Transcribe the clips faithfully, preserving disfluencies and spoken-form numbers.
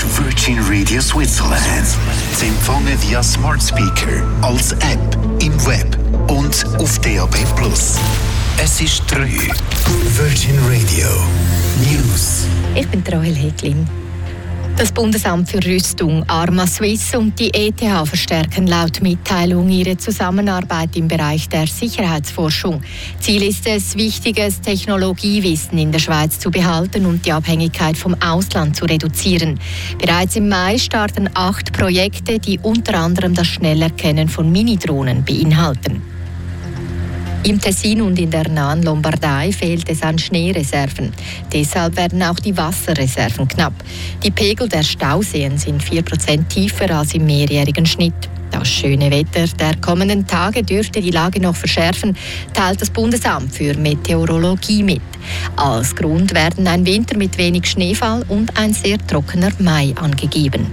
Virgin Radio Switzerland. Zu empfangen via Smart Speaker, als App, im Web und auf D A B plus. Es ist drei. Virgin Radio News. Ich bin Rahel Heglin. Das Bundesamt für Rüstung, Arma Suisse und die E T H verstärken laut Mitteilung ihre Zusammenarbeit im Bereich der Sicherheitsforschung. Ziel ist es, wichtiges Technologiewissen in der Schweiz zu behalten und die Abhängigkeit vom Ausland zu reduzieren. Bereits im Mai starten acht Projekte, die unter anderem das Schnellerkennen von Minidrohnen beinhalten. Im Tessin und in der nahen Lombardei fehlt es an Schneereserven. Deshalb werden auch die Wasserreserven knapp. Die Pegel der Stauseen sind vier Prozent tiefer als im mehrjährigen Schnitt. Das schöne Wetter der kommenden Tage dürfte die Lage noch verschärfen, teilt das Bundesamt für Meteorologie mit. Als Grund werden ein Winter mit wenig Schneefall und ein sehr trockener Mai angegeben.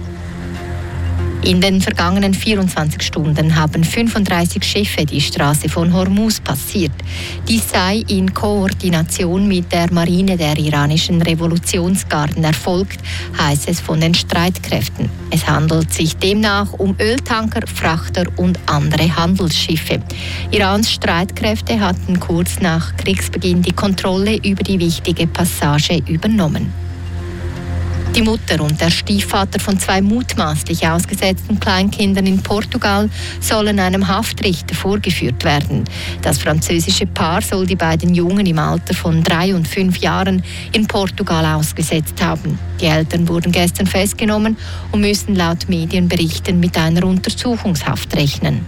In den vergangenen vierundzwanzig Stunden haben fünfunddreißig Schiffe die Straße von Hormuz passiert. Dies sei in Koordination mit der Marine der iranischen Revolutionsgarden erfolgt, heißt es von den Streitkräften. Es handelt sich demnach um Öltanker, Frachter und andere Handelsschiffe. Irans Streitkräfte hatten kurz nach Kriegsbeginn die Kontrolle über die wichtige Passage übernommen. Die Mutter und der Stiefvater von zwei mutmaßlich ausgesetzten Kleinkindern in Portugal sollen einem Haftrichter vorgeführt werden. Das französische Paar soll die beiden Jungen im Alter von drei und fünf Jahren in Portugal ausgesetzt haben. Die Eltern wurden gestern festgenommen und müssen laut Medienberichten mit einer Untersuchungshaft rechnen.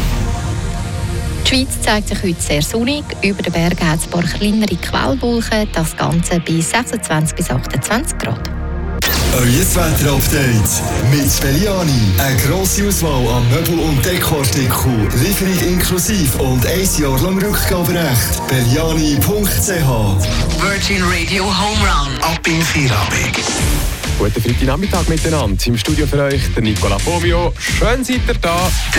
Die Schweiz zeigt sich heute sehr sonnig. Über den Bergen hat es ein paar kleinere Quellwolken. Das Ganze bei sechsundzwanzig bis achtundzwanzig Grad. Euer Wetter-Update mit Belliani. Eine grosse Auswahl an Möbel- und Dekoartikeln. Lieferung inklusive und ein Jahr lang Rückgaberecht. Belliani punkt c h. Virgin Radio Home Run. Ab in Feierabend. Guten Freitagnachmittag miteinander. Im Studio für euch der Nicola Fomio. Schön seid ihr da.